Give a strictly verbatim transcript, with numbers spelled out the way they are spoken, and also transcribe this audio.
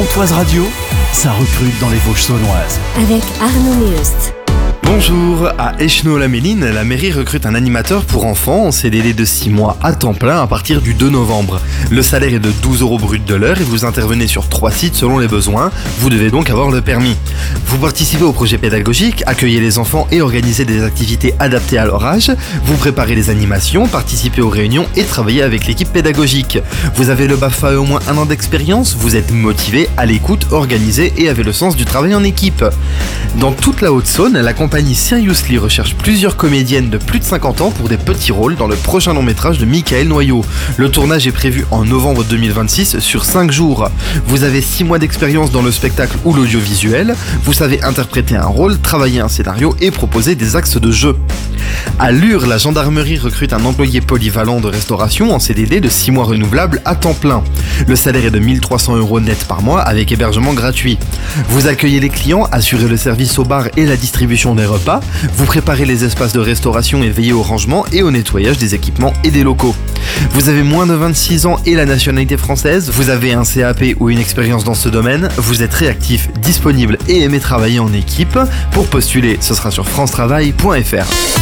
Pontoise Radio, ça recrute dans les Vosges saunoises. Avec Arnaud Meust. Bonjour, à Écheneau-la-Méline, la mairie recrute un animateur pour enfants en C D D de six mois à temps plein à partir du deux novembre. Le salaire est de douze euros brut de l'heure et vous intervenez sur trois sites selon les besoins. Vous devez donc avoir le permis. Vous participez au projet pédagogique, accueillez les enfants et organisez des activités adaptées à leur âge. Vous préparez les animations, participez aux réunions et travaillez avec l'équipe pédagogique. Vous avez le B A F A et au moins un an d'expérience, vous êtes motivé, à l'écoute, organisé et avez le sens du travail en équipe. Dans toute la Haute-Saône, la compagnie Seriously recherche plusieurs comédiennes de plus de cinquante ans pour des petits rôles dans le prochain long métrage de Michael Noyau. Le tournage est prévu en novembre deux mille vingt-six sur cinq jours. Vous avez six mois d'expérience dans le spectacle ou l'audiovisuel. Vous savez interpréter un rôle, travailler un scénario et proposer des axes de jeu. À Lure, la gendarmerie recrute un employé polyvalent de restauration en C D D de six mois renouvelable à temps plein. Le salaire est de mille trois cents euros net par mois avec hébergement gratuit. Vous accueillez les clients, assurez le service au bar et la distribution des repas. Vous préparez les espaces de restauration et veillez au rangement et au nettoyage des équipements et des locaux. Vous avez moins de vingt-six ans et la nationalité française, vous avez un C A P ou une expérience dans ce domaine, vous êtes réactif, disponible et aimez travailler en équipe. Pour postuler, ce sera sur france travail point f r.